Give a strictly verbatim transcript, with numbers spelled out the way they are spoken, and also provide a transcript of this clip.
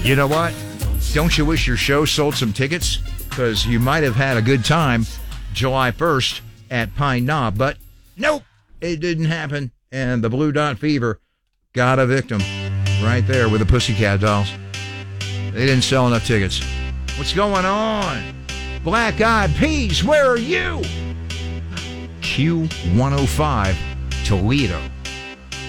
You know what? Don't you wish your show sold some tickets? Because you might have had a good time July first at Pine Knob, but nope, it didn't happen. And the Blue Dot Fever got a victim right there with the Pussycat Dolls. They didn't sell enough tickets. What's going on? Black Eyed Peas, where are you? Q one oh five, Toledo.